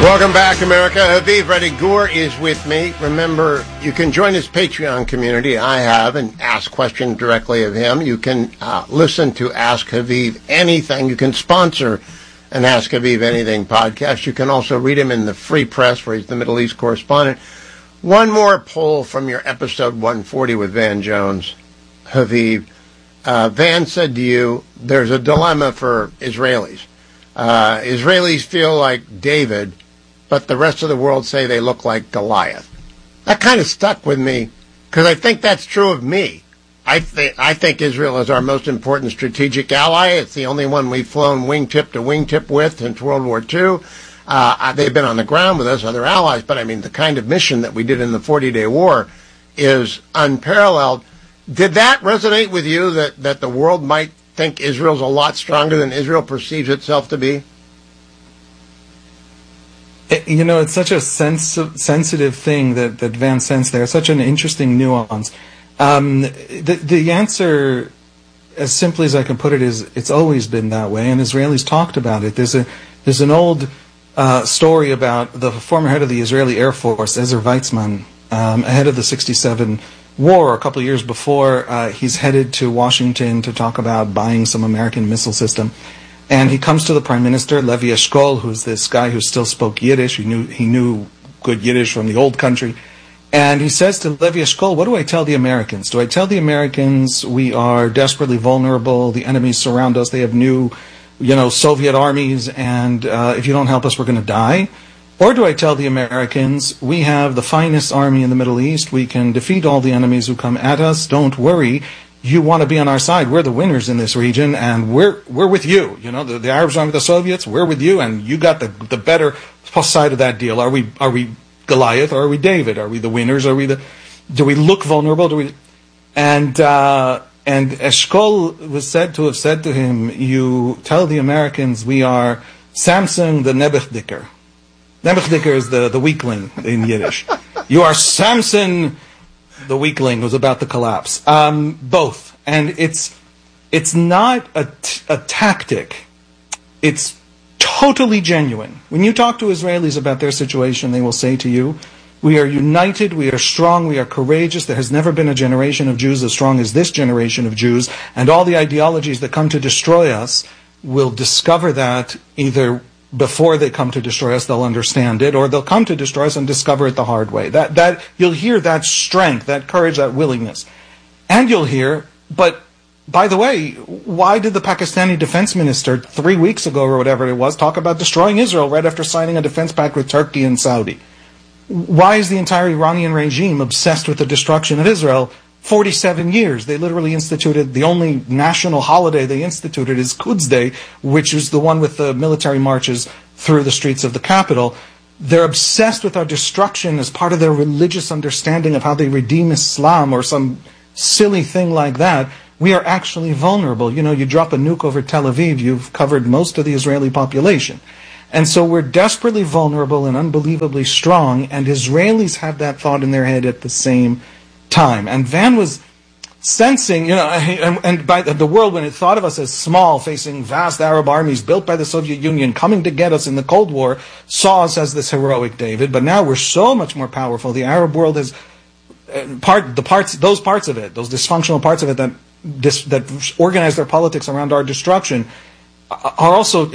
Welcome back, America. Aviv Reddy Gur is with me. Remember, you can join his Patreon community, I have, and ask questions directly of him. You can listen to Ask Aviv Anything. You can sponsor an Ask Aviv Anything podcast. You can also read him in the Free Press, where he's the Middle East correspondent. One more poll from your episode 140 with Van Jones, Aviv. Van said to you, there's a dilemma for Israelis. Israelis feel like David, but the rest of the world say they look like Goliath. That kind of stuck with me, because I think that's true of me. I think Israel is our most important strategic ally. It's the only one we've flown wingtip to wingtip with since World War II. They've been on the ground with us, other allies, but I mean, the kind of mission that we did in the 40-day war is unparalleled. Did that resonate with you, that the world might think Israel's a lot stronger than Israel perceives itself to be? You know, it's such a sensitive thing that Van sensed there. Such an interesting nuance. The answer, as simply as I can put it, is it's always been that way, and Israelis talked about it. There's an old story about the former head of the Israeli Air Force, Ezer Weizmann, ahead of the 1967 war, a couple of years before. He's headed to Washington to talk about buying some American missile system. And he comes to the Prime Minister, Levi Eshkol, who's this guy who still spoke Yiddish. He knew good Yiddish from the old country. And he says to Levi Eshkol, what do I tell the Americans? Do I tell the Americans we are desperately vulnerable, the enemies surround us, they have new, Soviet armies, and if you don't help us, we're going to die? Or do I tell the Americans, we have the finest army in the Middle East, we can defeat all the enemies who come at us, don't worry, you want to be on our side, we're the winners in this region, and we're with you. The Arabs are with the Soviets, we're with you, and you got the better side of that deal. Are we Goliath, or are we David? Are we the winners? Do we look vulnerable? And Eshkol was said to have said to him, you tell the Americans we are Samson the Nebuchadnezzar. Nebuchadnezzar is the weakling in Yiddish. You are Samson the weakling who's about to collapse. Both. And it's not a tactic. It's totally genuine. When you talk to Israelis about their situation, they will say to you, we are united, we are strong, we are courageous. There has never been a generation of Jews as strong as this generation of Jews. And all the ideologies that come to destroy us will discover that either before they come to destroy us, they'll understand it, or they'll come to destroy us and discover it the hard way. That you'll hear that strength, that courage, that willingness. And you'll hear, but by the way, why did the Pakistani defense minister 3 weeks ago or whatever it was talk about destroying Israel right after signing a defense pact with Turkey and Saudi? Why is the entire Iranian regime obsessed with the destruction of Israel? 47 years. They literally instituted, the only national holiday they instituted is Quds Day, which is the one with the military marches through the streets of the capital. They're obsessed with our destruction as part of their religious understanding of how they redeem Islam or some silly thing like that. We are actually vulnerable. You drop a nuke over Tel Aviv, you've covered most of the Israeli population. And so we're desperately vulnerable and unbelievably strong, and Israelis have that thought in their head at the same time. And Van was sensing, and by the world, when it thought of us as small, facing vast Arab armies built by the Soviet Union, coming to get us in the Cold War, saw us as this heroic David. But now we're so much more powerful. The Arab world has those parts of it, those dysfunctional parts of it that organize their politics around our destruction, are also